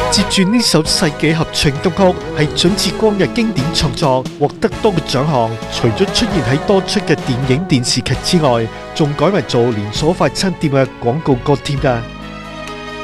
接住呢首世紀合唱金曲係蔣志光嘅經典創作，獲得多個獎項。除咗出現喺多出嘅電影電視劇之外，仲改為做連鎖快餐店嘅廣告歌添㗎。